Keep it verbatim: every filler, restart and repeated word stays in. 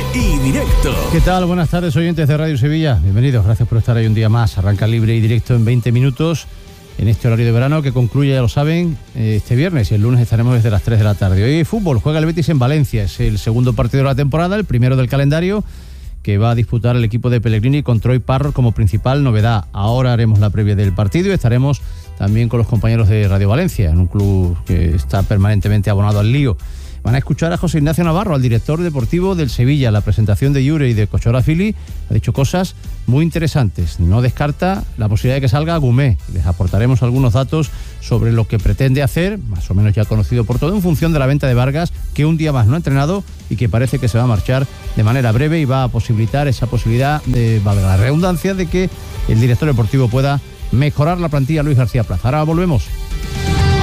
y Directo. ¿Qué tal? Buenas tardes, oyentes de Radio Sevilla. Bienvenidos, gracias por estar ahí un día más. Arranca Libre y Directo en veinte minutos en este horario de verano que concluye, ya lo saben, este viernes, y el lunes estaremos desde las tres de la tarde. Hoy fútbol, juega el Betis en Valencia. Es el segundo partido de la temporada, el primero del calendario, que va a disputar el equipo de Pellegrini con Troy Parrott como principal novedad. Ahora haremos la previa del partido y estaremos también con los compañeros de Radio Valencia, en un club que está permanentemente abonado al lío. Van a escuchar a José Ignacio Navarro, al director deportivo del Sevilla. La presentación de Yure y de Cochola Fili ha dicho cosas muy interesantes. No descarta la posibilidad de que salga Gumé. Les aportaremos algunos datos sobre lo que pretende hacer, más o menos ya conocido por todo, en función de la venta de Vargas, que un día más no ha entrenado y que parece que se va a marchar de manera breve y va a posibilitar esa posibilidad, de, valga la redundancia, de que el director deportivo pueda mejorar la plantilla Luis García Plaza. Ahora volvemos.